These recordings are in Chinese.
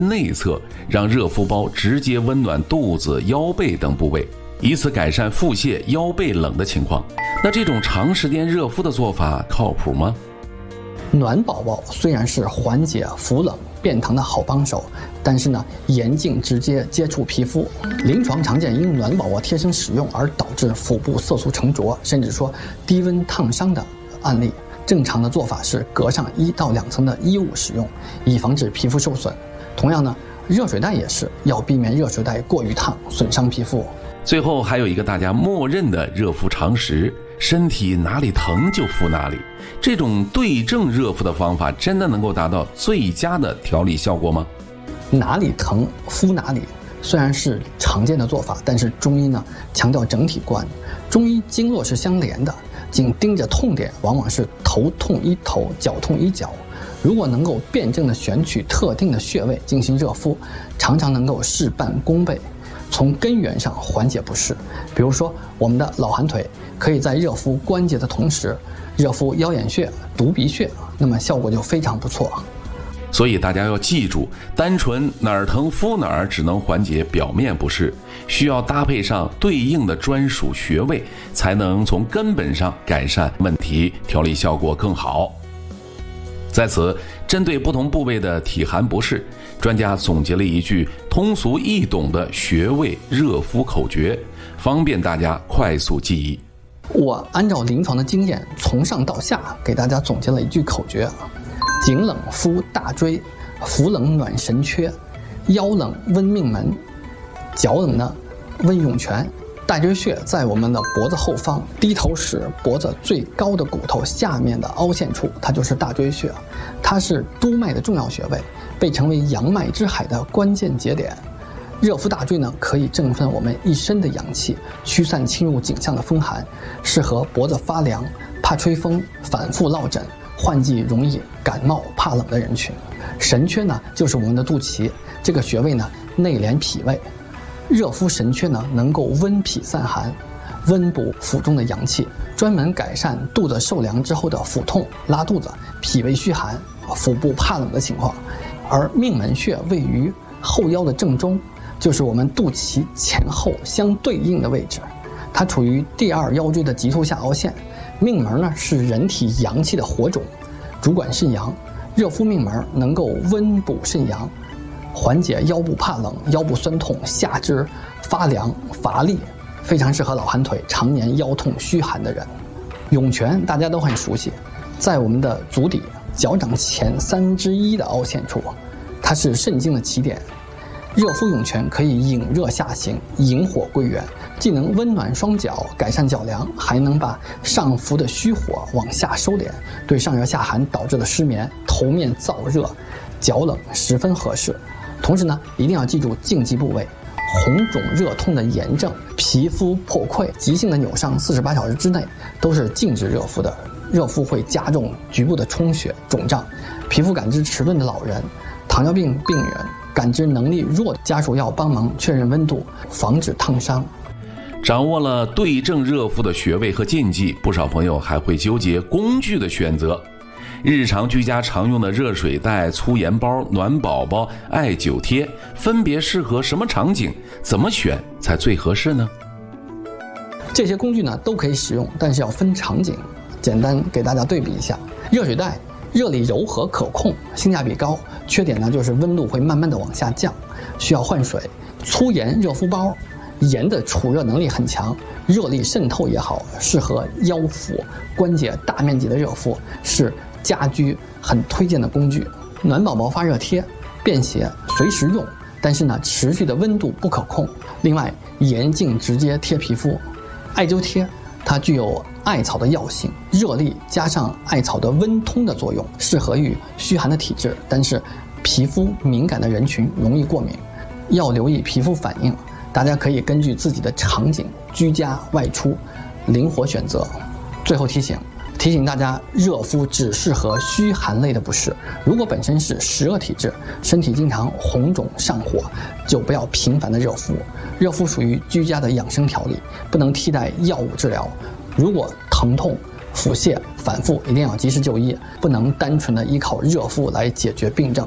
内侧，让热敷包直接温暖肚子、腰背等部位，以此改善腹泻、腰背冷的情况。那这种长时间热敷的做法靠谱吗？ 暖宝宝虽然是缓解腹冷便溏的好帮手，但是呢，严禁直接接触皮肤。临床常见因暖宝宝贴身使用而导致腹部色素沉着，甚至说低温烫伤的案例。正常的做法是隔上1到2层的衣物使用，以防止皮肤受损。同样呢，热水袋也是要避免热水袋过于烫，损伤皮肤。 最后还有一个大家默认的热敷常识，身体哪里疼就敷哪里。这种对症热敷的方法真的能够达到最佳的调理效果吗？ 哪里疼敷哪里，虽然是常见的做法，但是中医呢强调整体观，中医经络是相连的，仅盯着痛点往往是头痛医头，脚痛医脚。如果能够辩证的选取特定的穴位进行热敷，常常能够事半功倍，从根源上缓解不适。比如说我们的老寒腿，可以在热敷关节的同时热敷腰眼穴、犊鼻穴，那么效果就非常不错。 所以大家要记住，单纯哪儿疼敷哪儿只能缓解表面不适，需要搭配上对应的专属穴位，才能从根本上改善问题，调理效果更好。在此，针对不同部位的体寒不适，专家总结了一句通俗易懂的穴位热敷口诀，方便大家快速记忆。 我按照临床的经验，从上到下给大家总结了一句口诀：颈冷敷大椎，腹冷暖神阙，腰冷温命门，脚冷呢温涌泉。大椎穴在我们的脖子后方，低头时脖子最高的骨头下面的凹陷处，它就是大椎穴。它是督脉的重要穴位，被称为阳脉之海的关键节点。热敷大椎呢，可以振奋我们一身的阳气，驱散侵入颈项的风寒，适合脖子发凉、怕吹风、反复落枕、换季容易感冒怕冷的人群。神阙呢，就是我们的肚脐，这个穴位呢内连脾胃。热敷神阙呢，能够温脾散寒，温补腹中的阳气，专门改善肚子受凉之后的腹痛、拉肚子、脾胃虚寒、腹部怕冷的情况。而命门穴位于后腰的正中，就是我们肚脐前后相对应的位置，它处于第二腰椎的棘突下凹陷。命门呢是人体阳气的火种，主管肾阳，热敷命门能够温补肾阳，缓解腰部怕冷、腰部酸痛、下肢发凉乏力，非常适合老寒腿、常年腰痛虚寒的人。涌泉大家都很熟悉，在我们的足底脚掌前1/3的凹陷处，它是肾经的起点。热敷涌泉可以引热下行，引火归元，既能温暖双脚，改善脚凉，还能把上浮的虚火往下收敛，对上热下寒导致的失眠、头面燥热、脚冷十分合适。同时呢，一定要记住禁忌部位：红肿热痛的炎症、皮肤破溃、急性的扭伤，48小时之内都是禁止热敷的。热敷会加重局部的充血、肿胀。皮肤感知迟钝的老人、糖尿病病人、感知能力弱，家属要帮忙确认温度，防止烫伤。 掌握了对症热敷的穴位和禁忌，不少朋友还会纠结工具的选择。日常居家常用的热水袋、粗盐包、暖宝宝、艾灸贴，分别适合什么场景？怎么选才最合适呢？ 这些工具呢都可以使用，但是要分场景。简单给大家对比一下，热水袋热力柔和可控，性价比高，缺点呢就是温度会慢慢的往下降，需要换水。粗盐热敷包，盐的储热能力很强，热力渗透也好，适合腰腹关节大面积的热敷，是家居很推荐的工具。暖宝宝发热贴，便携随时用，但是呢持续的温度不可控。另外，严禁直接贴皮肤。艾灸贴它具有艾草的药性，热力加上艾草的温通的作用，适合于虚寒的体质，但是皮肤敏感的人群容易过敏，要留意皮肤反应。大家可以根据自己的场景、居家外出灵活选择。最后提醒大家，热敷只适合虚寒类的不适，如果本身是湿热体质，身体经常红肿上火，就不要频繁的热敷。热敷属于居家的养生调理，不能替代药物治疗。如果疼痛、腹泻反复，一定要及时就医，不能单纯的依靠热敷来解决病症。 刚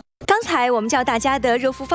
才我们教大家的热敷方